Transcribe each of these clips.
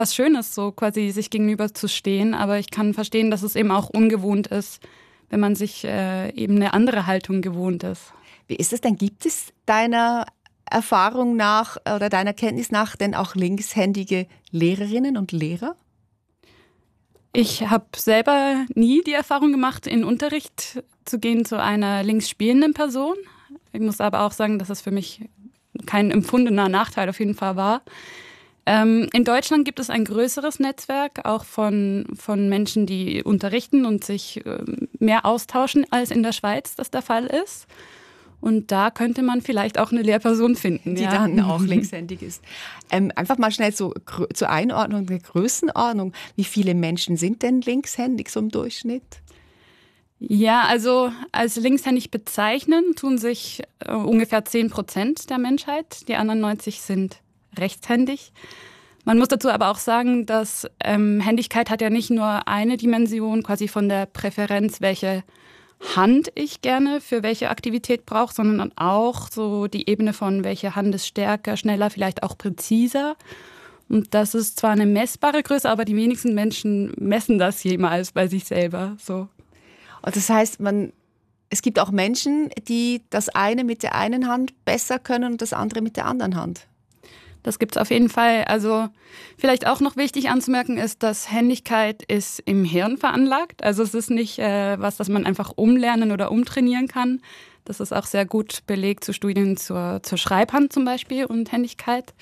was Schönes, so quasi sich gegenüber zu stehen. Aber ich kann verstehen, dass es eben auch ungewohnt ist, wenn man sich eben eine andere Haltung gewohnt ist. Wie ist es denn? Gibt es deiner Erfahrung nach oder deiner Kenntnis nach denn auch linkshändige Lehrerinnen und Lehrer? Ich habe selber nie die Erfahrung gemacht, in Unterricht zu gehen zu einer links spielenden Person. Ich muss aber auch sagen, dass es für mich kein empfundener Nachteil auf jeden Fall war. In Deutschland gibt es ein größeres Netzwerk, auch von Menschen, die unterrichten und sich mehr austauschen, als in der Schweiz das der Fall ist. Und da könnte man vielleicht auch eine Lehrperson finden, die dann auch linkshändig ist. Einfach mal schnell zur Einordnung der Größenordnung. Wie viele Menschen sind denn linkshändig so im Durchschnitt? Ja, also als linkshändig bezeichnen tun sich ungefähr 10% der Menschheit. Die anderen 90 sind rechtshändig. Man muss dazu aber auch sagen, dass Händigkeit hat ja nicht nur eine Dimension, quasi von der Präferenz, welche Hand ich gerne für welche Aktivität brauche, sondern auch so die Ebene von welche Hand ist stärker, schneller, vielleicht auch präziser. Und das ist zwar eine messbare Größe, aber die wenigsten Menschen messen das jemals bei sich selber. So. Und das heißt, es gibt auch Menschen, die das eine mit der einen Hand besser können und das andere mit der anderen Hand. Das gibt es auf jeden Fall. Also vielleicht auch noch wichtig anzumerken ist, dass Händigkeit ist im Hirn veranlagt. Also es ist nicht was, das man einfach umlernen oder umtrainieren kann. Das ist auch sehr gut belegt zu Studien zur Schreibhand zum Beispiel und Händigkeit.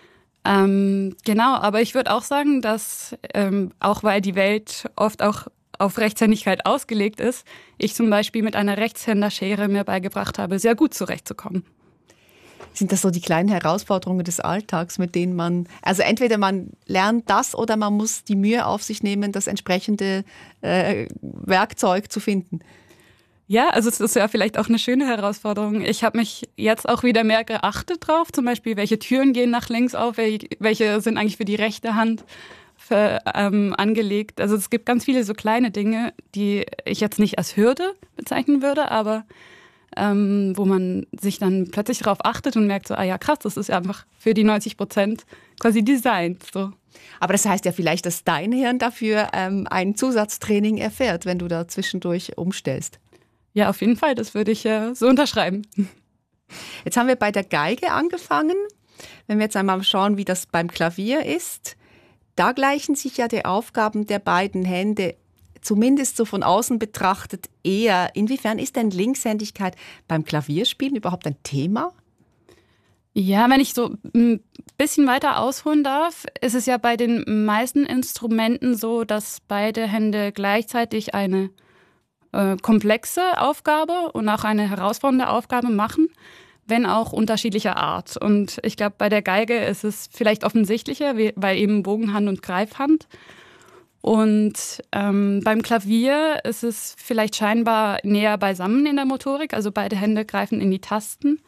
Genau, aber ich würde auch sagen, dass auch weil die Welt oft auch auf Rechtshändigkeit ausgelegt ist, ich zum Beispiel mit einer Rechtshänderschere mir beigebracht habe, sehr gut zurechtzukommen. Sind das so die kleinen Herausforderungen des Alltags, mit denen also entweder man lernt das oder man muss die Mühe auf sich nehmen, das entsprechende Werkzeug zu finden? Ja, also es ist ja vielleicht auch eine schöne Herausforderung. Ich habe mich jetzt auch wieder mehr geachtet drauf, zum Beispiel, welche Türen gehen nach links auf, welche sind eigentlich für die rechte Hand angelegt. Also es gibt ganz viele so kleine Dinge, die ich jetzt nicht als Hürde bezeichnen würde, aber wo man sich dann plötzlich darauf achtet und merkt so, ah ja krass, das ist ja einfach für die 90% quasi designt. So. Aber das heißt ja vielleicht, dass dein Hirn dafür ein Zusatztraining erfährt, wenn du da zwischendurch umstellst. Ja, auf jeden Fall, das würde ich so unterschreiben. Jetzt haben wir bei der Geige angefangen. Wenn wir jetzt einmal schauen, wie das beim Klavier ist, da gleichen sich ja die Aufgaben der beiden Hände zumindest so von außen betrachtet eher. Inwiefern ist denn Linkshändigkeit beim Klavierspielen überhaupt ein Thema? Ja, wenn ich so ein bisschen weiter ausholen darf, ist es ja bei den meisten Instrumenten so, dass beide Hände gleichzeitig eine komplexe Aufgabe und auch eine herausfordernde Aufgabe machen, wenn auch unterschiedlicher Art. Und ich glaube, bei der Geige ist es vielleicht offensichtlicher, weil eben Bogenhand und Greifhand. Und beim Klavier ist es vielleicht scheinbar näher beisammen in der Motorik, also beide Hände greifen in die Tasten.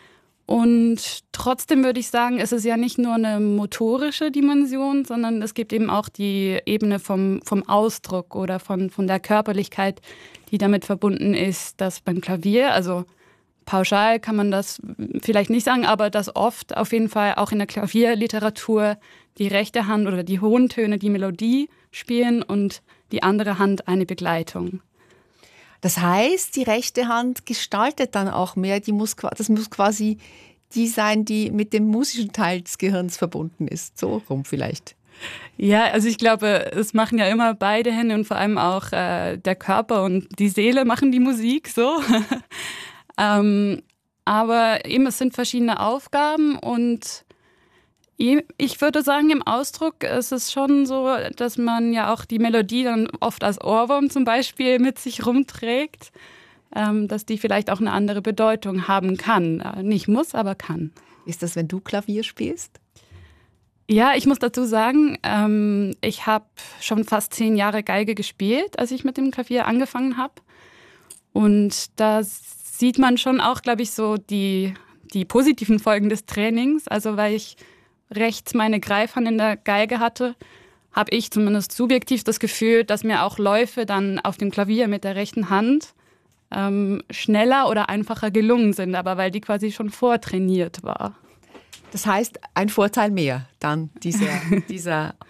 Und trotzdem würde ich sagen, ist es ja nicht nur eine motorische Dimension, sondern es gibt eben auch die Ebene vom Ausdruck oder von der Körperlichkeit, die damit verbunden ist, dass beim Klavier, also pauschal kann man das vielleicht nicht sagen, aber dass oft auf jeden Fall auch in der Klavierliteratur die rechte Hand oder die hohen Töne die Melodie spielen und die andere Hand eine Begleitung. Das heißt, die rechte Hand gestaltet dann auch mehr, das muss quasi die sein, die mit dem musischen Teil des Gehirns verbunden ist. So rum vielleicht. Ja, also ich glaube, es machen ja immer beide Hände und vor allem auch der Körper und die Seele machen die Musik so. Aber eben, es sind verschiedene Aufgaben und ich würde sagen, im Ausdruck ist es schon so, dass man ja auch die Melodie dann oft als Ohrwurm zum Beispiel mit sich rumträgt, dass die vielleicht auch eine andere Bedeutung haben kann. Nicht muss, aber kann. Ist das, wenn du Klavier spielst? Ja, ich muss dazu sagen, ich habe schon fast 10 Jahre Geige gespielt, als ich mit dem Klavier angefangen habe. Und da sieht man schon auch, glaube ich, so die positiven Folgen des Trainings. Also weil ich rechts meine Greifhand in der Geige hatte, habe ich zumindest subjektiv das Gefühl, dass mir auch Läufe dann auf dem Klavier mit der rechten Hand schneller oder einfacher gelungen sind, aber weil die quasi schon vortrainiert war. Das heißt, ein Vorteil mehr dann dieser